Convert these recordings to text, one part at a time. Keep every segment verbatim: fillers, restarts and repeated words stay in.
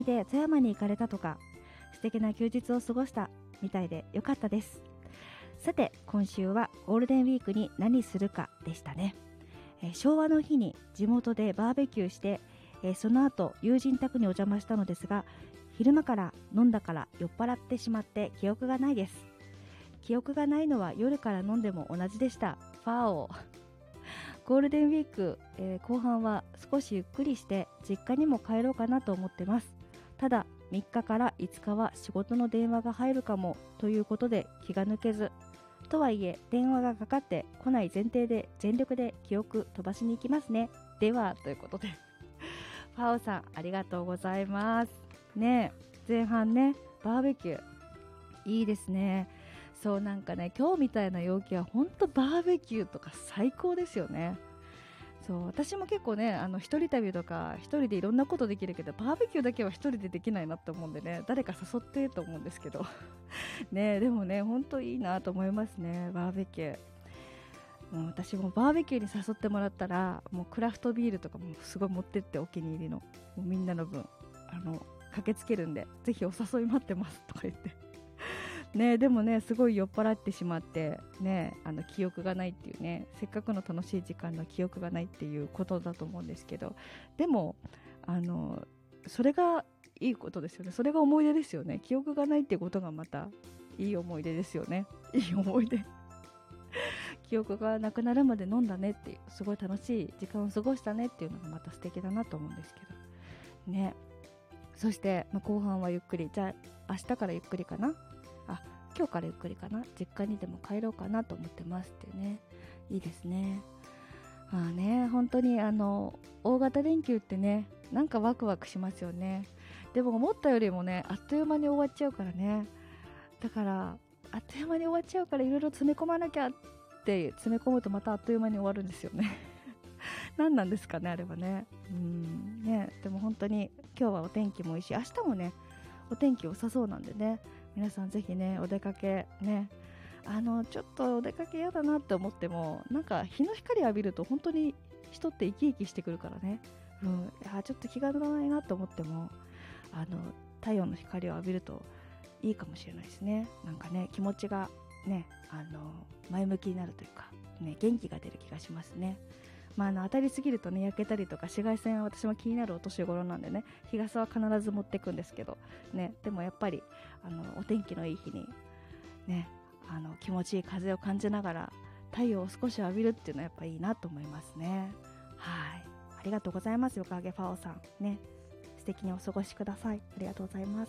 で富山に行かれたとか、素敵な休日を過ごしたみたいでよかったです。さて今週はゴールデンウィークに何するかでしたね。えー、昭和の日に地元でバーベキューして、えー、その後友人宅にお邪魔したのですが、昼間から飲んだから酔っ払ってしまって記憶がないです。記憶がないのは夜から飲んでも同じでした。ファオゴールデンウィーク、えー、後半は少しゆっくりして実家にも帰ろうかなと思ってます。ただみっかからいつかは仕事の電話が入るかもということで気が抜けず、とはいえ電話がかかってこない前提で全力で記憶飛ばしに行きますね。ではということでファオさんありがとうございますね。前半ねバーベキューいいですね。そうなんかね今日みたいな陽気は本当バーベキューとか最高ですよね。そう私も結構ねあの一人旅とか一人でいろんなことできるけど、バーベキューだけは一人でできないなって思うんでね、誰か誘ってと思うんですけどね。でもね本当いいなと思いますね、バーベキュー。もう私もバーベキューに誘ってもらったらもうクラフトビールとかもすごい持ってって、お気に入りのもうみんなの分あの駆けつけるんで、ぜひお誘い待ってますとか言ってね。でもねすごい酔っ払ってしまってね、あの記憶がないっていうね、せっかくの楽しい時間の記憶がないっていうことだと思うんですけど、でもあのそれがいいことですよね。それが思い出ですよね。記憶がないっていうことがまたいい思い出ですよね。いい思い出記憶がなくなるまで飲んだねっていう、すごい楽しい時間を過ごしたねっていうのがまた素敵だなと思うんですけどね。そして、まあ、後半はゆっくり、じゃあ明日からゆっくりかな、あ今日からゆっくりかな、実家にでも帰ろうかなと思ってますっていうね。いいですね。まあね本当にあの大型連休ってねなんかワクワクしますよね。でも思ったよりもねあっという間に終わっちゃうからね。だからあっという間に終わっちゃうからいろいろ詰め込まなきゃって詰め込むとまたあっという間に終わるんですよね何なんですかねあれはね。うんね。でも本当に今日はお天気もいいし、明日もねお天気良さそうなんでね、皆さんぜひねお出かけね、あのちょっとお出かけ嫌だなって思ってもなんか日の光浴びると本当に人って生き生きしてくるからね、うん、いやちょっと気が乗らないなと思ってもあの太陽の光を浴びるといいかもしれないですね。なんかね気持ちがねあの前向きになるというか、ね、元気が出る気がしますね。まあ、あの当たりすぎるとね焼けたりとか紫外線は私も気になるお年頃なんでね、日傘は必ず持っていくんですけどね。でもやっぱりあのお天気のいい日にねあの気持ちいい風を感じながら太陽を少し浴びるっていうのはやっぱいいなと思いますね。はい、ありがとうございます。よかげファオさんね、素敵にお過ごしください。ありがとうございます。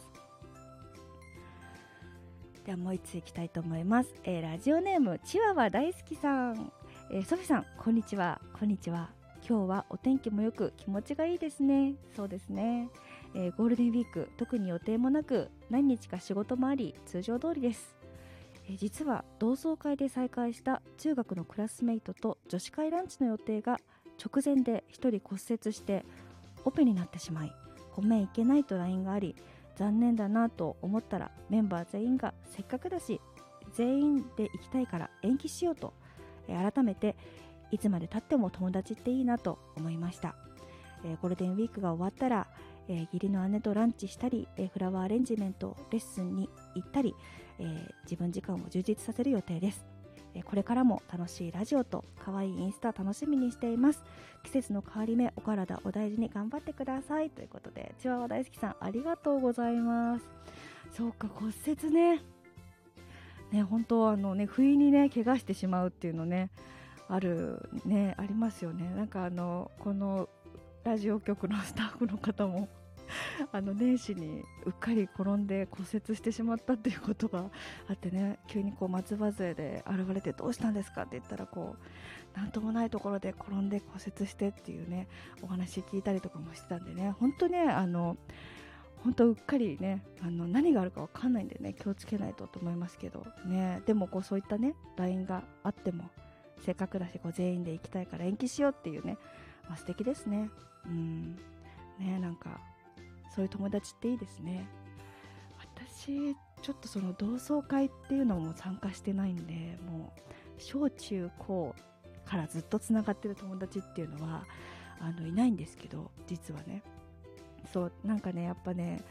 ではもう一ついきたいと思います。えー、ラジオネームチワワ大好きさん、えー、ソフィさんこんにちは。こんにちは。今日はお天気もよく気持ちがいいですね。そうですね、えー、ゴールデンウィーク特に予定もなく何日か仕事もあり通常通りです。えー、実は同窓会で再会した中学のクラスメイトと女子会ランチの予定が直前で一人骨折してオペになってしまい、ごめん行けないと ライン があり残念だなと思ったら、メンバー全員がせっかくだし全員で行きたいから延期しようと、えー、改めていつまで経っても友達っていいなと思いました。えー、ゴールデンウィークが終わったら、えー、義理の姉とランチしたり、えー、フラワーアレンジメントレッスンに行ったり、えー、自分時間を充実させる予定です。えー、これからも楽しいラジオと可愛いインスタ楽しみにしています。季節の変わり目お体お大事に頑張ってくださいということで、チワワ大好きさんありがとうございます。そうか骨折ねね、本当あのね不意にね怪我してしまうっていうのねあるね、ありますよね。なんかあのこのラジオ局のスタッフの方もあの年始にうっかり転んで骨折してしまったっていうことがあってね、急にこう松葉杖で現れてどうしたんですかって言ったら、こうなんともないところで転んで骨折してっていうねお話聞いたりとかもしてたんでね、本当ねあの本当うっかりねあの何があるか分かんないんでね気をつけないとと思いますけどね。でもこうそういったね ライン があってもせっかくだしこう全員で行きたいから延期しようっていうね、まあ、素敵ですね。うんね、なんかそういう友達っていいですね。私ちょっとその同窓会っていうのも参加してないんで、もう小中高からずっとつながってる友達っていうのはあのいないんですけど、実はねそうなんかねやっぱね